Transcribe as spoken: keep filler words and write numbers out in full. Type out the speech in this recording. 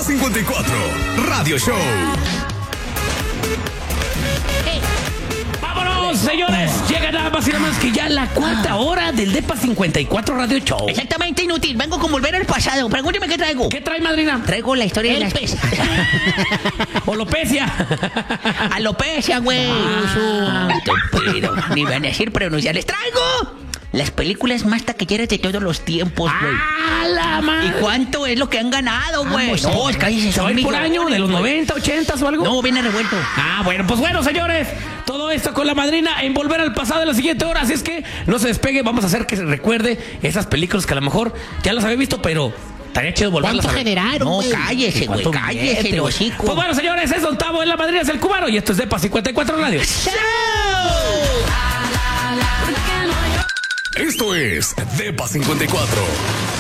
cincuenta y cuatro Radio Show. ¡Vámonos, señores! Llega nada más y nada más que ya la cuarta hora del Depa cincuenta y cuatro Radio Show. Exactamente inútil. Vengo con volver al pasado. Pregúnteme qué traigo. ¿Qué trae, madrina? Traigo la historia de las pez. Olopecia. Alopecia, güey. Ah. Pero ni van a decir pronunciar. Les traigo las películas más taquilleras de todos los tiempos, güey. ¡Ah, la madre! ¿Y cuánto es lo que han ganado, güey? Vamos, No, es cállese, ¿se va a son ir por año? millones, ¿De los güey. noventa, ochenta o algo? No, viene revuelto. Ah, bueno, pues bueno, señores, todo esto con la madrina en Volver al Pasado en la siguiente hora, así es que no se despegue, vamos a hacer que se recuerde esas películas que a lo mejor ya las había visto, pero estaría chido volverlas a ver. generaron? No, güey? cállese, güey, ¿Cuánto cállese, billete, el güey? hocico. Pues bueno, señores, es Don Tavo, es la madrina, es el cubano y esto es Depa cincuenta y cuatro Radio. Esto es Depa cincuenta y cuatro.